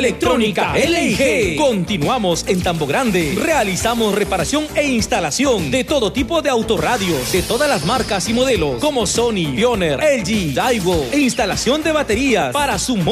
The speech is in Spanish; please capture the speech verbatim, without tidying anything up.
Electrónica L I G. Continuamos en Tambo Grande. Realizamos reparación e instalación de todo tipo de autorradios, de todas las marcas y modelos, como Sony, Pioneer, L G, Daiwo, e instalación de baterías para su moto